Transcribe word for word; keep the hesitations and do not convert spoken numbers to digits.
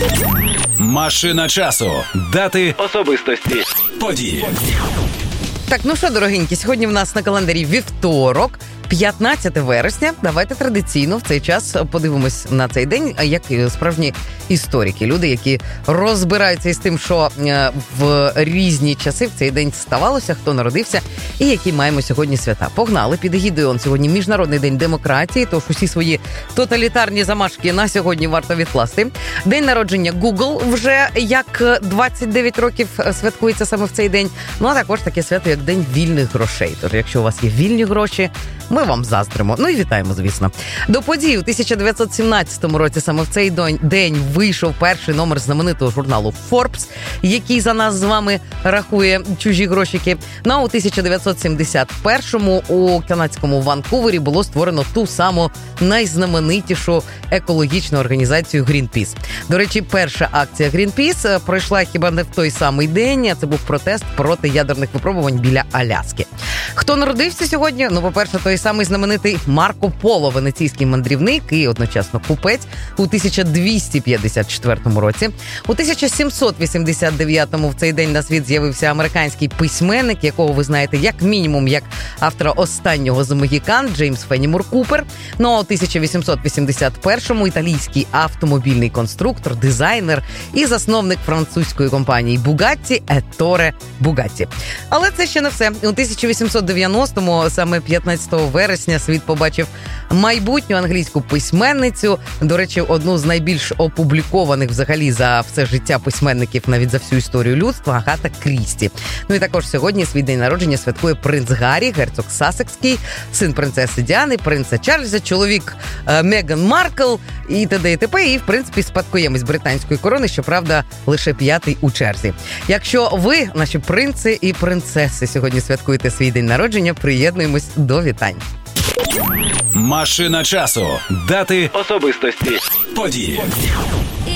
Машина часу. Дати, особистості, події. Так, ну що, дорогенькі, сьогодні в нас на календарі вівторок, п'ятнадцяте вересня. Давайте традиційно в цей час подивимось на цей день, як справжні історики, люди, які розбираються із тим, що в різні часи в цей день ставалося, хто народився і які маємо сьогодні свята. Погнали, під егідою он сьогодні Міжнародний день демократії, тож усі свої тоталітарні замашки на сьогодні варто відкласти. День народження Google вже як двадцять дев'ять років святкується саме в цей день. Ну а також таке свято, як День вільних грошей. Тож, якщо у вас є вільні гроші, ми вам заздримо. Ну і вітаємо, звісно. До подій у тисяча дев'ятсот сімнадцятому році саме в цей день вийшов перший номер знаменитого журналу Forbes, який за нас з вами рахує чужі грошики. Ну а у тисяча дев'ятсот сімдесят першому у канадському Ванкувері було створено ту саму найзнаменитішу екологічну організацію Greenpeace. До речі, перша акція Greenpeace пройшла хіба не в той самий день, це був протест проти ядерних випробувань біля Аляски. Хто народився сьогодні? Ну, по-перше, той самий знаменитий Марко Поло, венеційський мандрівник і одночасно купець у тисяча двісті п'ятдесят четвертому році. У тисяча сімсот вісімдесят дев'ятому в цей день на світ з'явився американський письменник, якого ви знаєте як мінімум як автора останнього з Могікан, Джеймс Фенімор Купер. Ну а у тисяча вісімсот вісімдесят першому італійський автомобільний конструктор, дизайнер і засновник французької компанії Bugatti Етторе Бугатті. Але це ще не все. У тисяча вісімсот дев'яностому, саме п'ятнадцятого вересня, світ побачив майбутню англійську письменницю, до речі, одну з найбільш опублікованих взагалі за все життя письменників, навіть за всю історію людства, Агата Крісті. Ну і також сьогодні свій день народження святкує принц Гаррі, герцог Сассекський, син принцеси Діани, принца Чарльза, чоловік е, Меган Маркл і т.д. і т.п. І, в принципі, спадкоємець британської корони, щоправда, лише п'ятий у черзі. Якщо ви, наші принци і принцеси, сьогодні святкуєте свій день народження, приєднуємось до вітань. Машина часу. Дати, особистості, події.